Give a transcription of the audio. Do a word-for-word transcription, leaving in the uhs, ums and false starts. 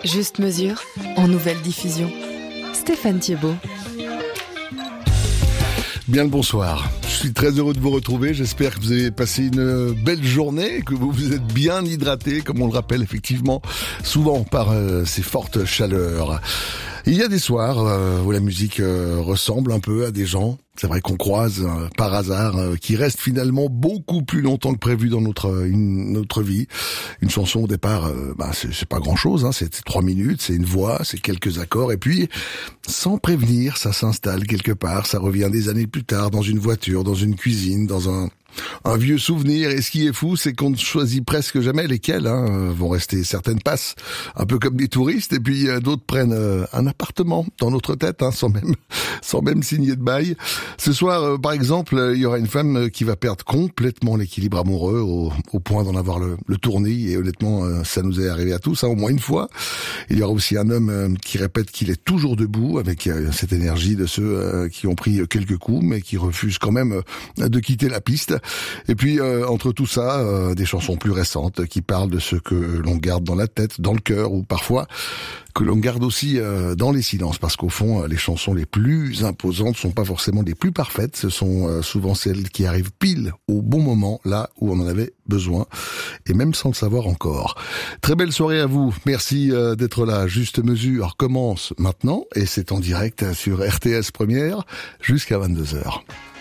Juste mesure, en nouvelle diffusion. Stéphane Thiebaud. Bien le bonsoir. Je suis très heureux de vous retrouver. J'espère que vous avez passé une belle journée, que vous vous êtes bien hydraté, comme on le rappelle effectivement souvent par euh, ces fortes chaleurs. Il y a des soirs euh, où la musique euh, ressemble un peu à des gens. C'est vrai qu'on croise euh, par hasard, euh, qui restent finalement beaucoup plus longtemps que prévu dans notre une, notre vie. Une chanson au départ, euh, bah, c'est, c'est pas grand-chose, hein, c'est trois minutes, c'est une voix, c'est quelques accords, et puis sans prévenir, ça s'installe quelque part, ça revient des années plus tard dans une voiture, dans une cuisine, dans un un vieux souvenir. Et ce qui est fou, c'est qu'on ne choisit presque jamais lesquels, hein. Vont rester, certaines passent un peu comme des touristes, et puis euh, d'autres prennent euh, un appartement dans notre tête, hein, sans même sans même signer de bail. Ce soir, euh, par exemple, il y aura une femme qui va perdre complètement l'équilibre amoureux au, au point d'en avoir le, le tournis, et honnêtement, euh, ça nous est arrivé à tous, hein, au moins une fois. Il y aura aussi un homme euh, qui répète qu'il est toujours debout, avec euh, cette énergie de ceux euh, qui ont pris quelques coups, mais qui refusent quand même euh, de quitter la piste. Et puis, euh, entre tout ça, euh, des chansons plus récentes qui parlent de ce que l'on garde dans la tête, dans le cœur, ou parfois que l'on garde aussi euh, dans les silences, parce qu'au fond, les chansons les plus imposantes sont pas forcément les plus parfaites, ce sont euh, souvent celles qui arrivent pile au bon moment, là où on en avait besoin, et même sans le savoir encore. Très belle soirée à vous, merci euh, d'être là. Juste mesure commence maintenant, et c'est en direct sur R T S Première jusqu'à vingt-deux heures.